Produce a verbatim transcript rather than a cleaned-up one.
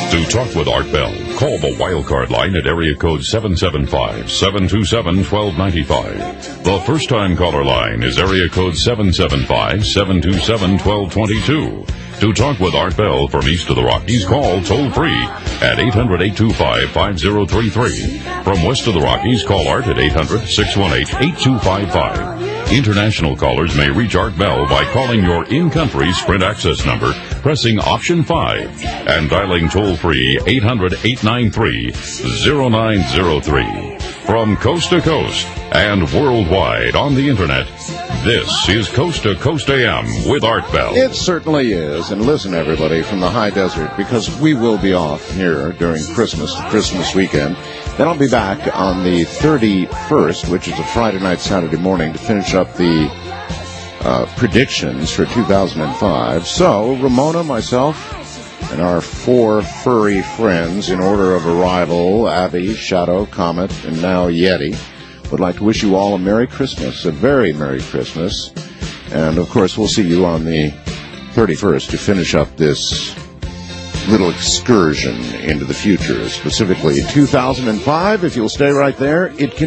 To talk with Art Bell, call the Wildcard line at area code seven seven five, seven two seven, one two nine five. The first-time caller line is area code seven seven five, seven two seven, one two two two. To talk with Art Bell from east of the Rockies, call toll-free at eight hundred, eight two five, five zero three three. From west of the Rockies, call Art at eight hundred, six one eight, eight two five five. International callers may reach Art Bell by calling your in-country Sprint access number, pressing option five, and dialing toll-free eight hundred, eight nine three, zero nine zero three. From coast to coast and worldwide on the Internet, this is Coast to Coast A M with Art Bell. It certainly is. And listen, everybody, from the high desert, because we will be off here during Christmas, Christmas weekend. Then I'll be back on the thirty-first, which is a Friday night, Saturday morning, to finish up the uh, predictions for two thousand five. So, Ramona, myself, and our four furry friends in order of arrival, Abby, Shadow, Comet, and now Yeti, would like to wish you all a Merry Christmas, a very Merry Christmas. And, of course, we'll see you on the thirty-first to finish up this little excursion into the future, specifically two thousand five. If you'll stay right there, it can